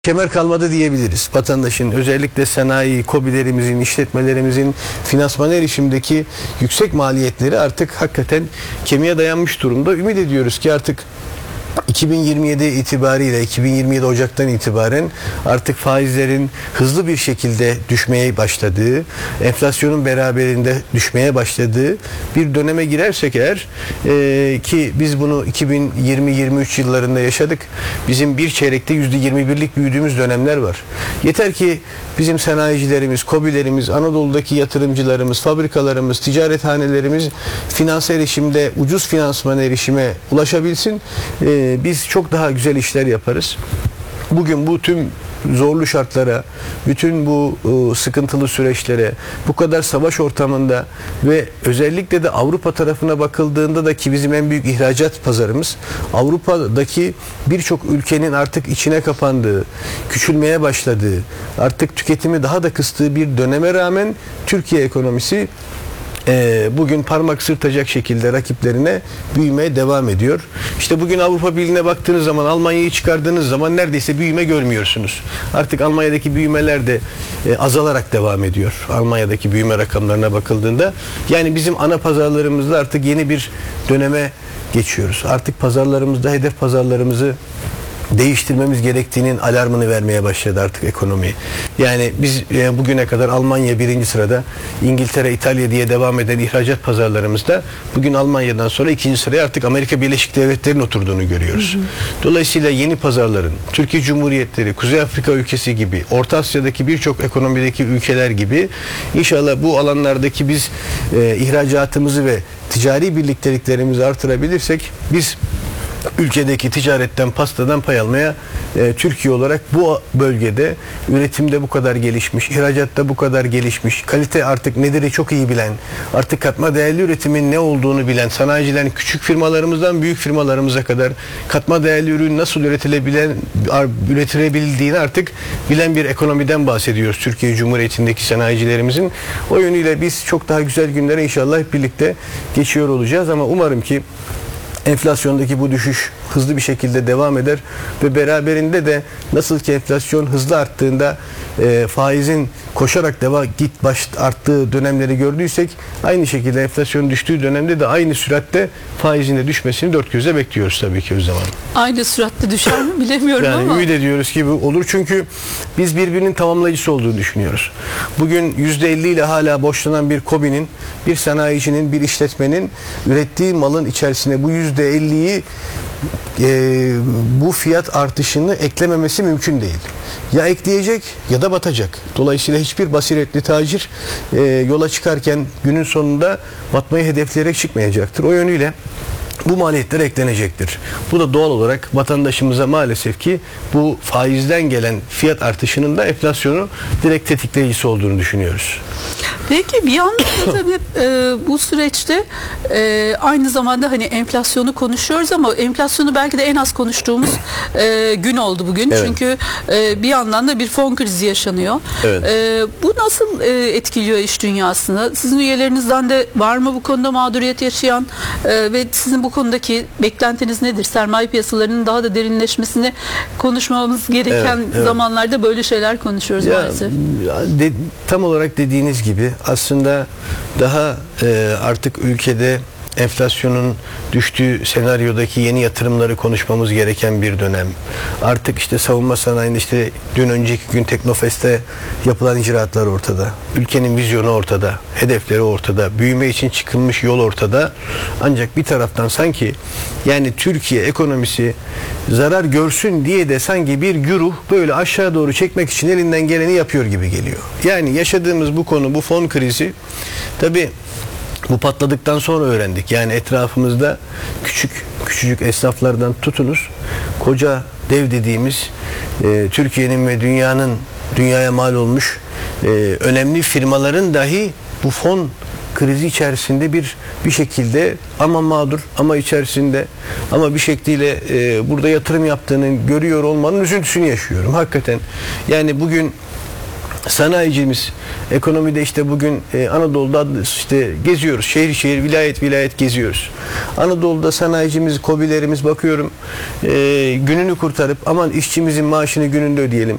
kemer kalmadı diyebiliriz. Vatandaşın, özellikle sanayi, KOBİ'lerimizin, işletmelerimizin finansman erişimdeki yüksek maliyetleri artık hakikaten kemiğe dayanmış durumda. Ümit ediyoruz ki artık 2027 itibariyle 2027 Ocak'tan itibaren artık faizlerin hızlı bir şekilde düşmeye başladığı, enflasyonun beraberinde düşmeye başladığı bir döneme girersek eğer ki biz bunu 2020-23 yıllarında yaşadık. Bizim bir çeyrekte %21'lik büyüdüğümüz dönemler var. Yeter ki bizim sanayicilerimiz, KOBİ'lerimiz, Anadolu'daki yatırımcılarımız, fabrikalarımız, ticarethanelerimiz finans erişimde, ucuz finansman erişime ulaşabilsin. Biz çok daha güzel işler yaparız. Bugün bu tüm zorlu şartlara, bütün bu sıkıntılı süreçlere, bu kadar savaş ortamında ve özellikle de Avrupa tarafına bakıldığında da ki bizim en büyük ihracat pazarımız, Avrupa'daki birçok ülkenin artık içine kapandığı, küçülmeye başladığı, artık tüketimi daha da kıstığı bir döneme rağmen Türkiye ekonomisi bugün parmak sırtacak şekilde rakiplerine büyümeye devam ediyor. İşte bugün Avrupa Birliği'ne baktığınız zaman, Almanya'yı çıkardığınız zaman neredeyse büyüme görmüyorsunuz. Artık Almanya'daki büyümeler de azalarak devam ediyor. Almanya'daki büyüme rakamlarına bakıldığında. Yani bizim ana pazarlarımızda artık yeni bir döneme geçiyoruz. Artık pazarlarımızda hedef pazarlarımızı değiştirmemiz gerektiğinin alarmını vermeye başladı artık ekonomi. Yani biz bugüne kadar Almanya birinci sırada, İngiltere, İtalya diye devam eden ihracat pazarlarımızda bugün Almanya'dan sonra ikinci sıraya artık Amerika Birleşik Devletleri'nin oturduğunu görüyoruz. Dolayısıyla yeni pazarların, Türkiye Cumhuriyetleri, Kuzey Afrika ülkesi gibi, Orta Asya'daki birçok ekonomideki ülkeler gibi inşallah bu alanlardaki biz ihracatımızı ve ticari birlikteliklerimizi artırabilirsek biz ülkedeki ticaretten, pastadan pay almaya Türkiye olarak bu bölgede üretimde bu kadar gelişmiş, ihracatta bu kadar gelişmiş, kalite artık nedir'i çok iyi bilen, artık katma değerli üretimin ne olduğunu bilen, sanayicilerin küçük firmalarımızdan büyük firmalarımıza kadar katma değerli ürün nasıl üretilebildiğini artık bilen bir ekonomiden bahsediyoruz Türkiye Cumhuriyeti'ndeki sanayicilerimizin. O yönüyle biz çok daha güzel günlere inşallah hep birlikte geçiyor olacağız ama umarım ki enflasyondaki bu düşüş hızlı bir şekilde devam eder ve beraberinde de nasıl ki enflasyon hızlı arttığında faizin koşarak arttığı dönemleri gördüysek aynı şekilde enflasyon düştüğü dönemde de aynı süratte faizin de düşmesini dört gözle bekliyoruz tabii ki o zaman. Aynı süratte düşer mi bilemiyorum yani ama. Ümit ediyoruz ki bu olur çünkü biz birbirinin tamamlayıcısı olduğunu düşünüyoruz. Bugün %50 ile hala boşlanan bir KOBİ'nin, bir sanayicinin, bir işletmenin ürettiği malın içerisine bu %50'yi bu fiyat artışını eklememesi mümkün değil. Ya ekleyecek ya da batacak. Dolayısıyla hiçbir basiretli tacir yola çıkarken günün sonunda batmayı hedefleyerek çıkmayacaktır. O yönüyle bu maliyetler eklenecektir. Bu da doğal olarak vatandaşımıza maalesef ki bu faizden gelen fiyat artışının da enflasyonu direkt tetikleyicisi olduğunu düşünüyoruz. Peki bir yandan da tabii bu süreçte aynı zamanda hani enflasyonu konuşuyoruz ama enflasyonu belki de en az konuştuğumuz gün oldu bugün. Evet. Çünkü bir yandan da bir fon krizi yaşanıyor. Evet. Bu nasıl etkiliyor iş dünyasını? Sizin üyelerinizden de var mı bu konuda mağduriyet yaşayan ve sizin bu konudaki beklentiniz nedir? Sermaye piyasalarının daha da derinleşmesini konuşmamız gereken zamanlarda böyle şeyler konuşuyoruz maalesef. Tam olarak dediğiniz gibi aslında daha artık ülkede enflasyonun düştüğü senaryodaki yeni yatırımları konuşmamız gereken bir dönem. Artık işte savunma sanayinde işte dün önceki gün Teknofest'te yapılan icraatlar ortada. Ülkenin vizyonu ortada. Hedefleri ortada. Büyüme için çıkılmış yol ortada. Ancak bir taraftan sanki yani Türkiye ekonomisi zarar görsün diye de sanki bir güruh böyle aşağı doğru çekmek için elinden geleni yapıyor gibi geliyor. Yani yaşadığımız bu konu, bu fon krizi tabii bu patladıktan sonra öğrendik. Yani etrafımızda küçücük esnaflardan tutunuz, koca dev dediğimiz Türkiye'nin ve dünyaya mal olmuş önemli firmaların dahi bu fon krizi içerisinde bir şekilde ama mağdur ama içerisinde ama bir şekliyle burada yatırım yaptığını görüyor olmanın üzüntüsünü yaşıyorum. Hakikaten yani bugün Sanayicimiz ekonomide işte bugün Anadolu'da işte geziyoruz. Şehir şehir, vilayet vilayet geziyoruz. Anadolu'da sanayicimiz, KOBİ'lerimiz bakıyorum gününü kurtarıp aman işçimizin maaşını gününde ödeyelim.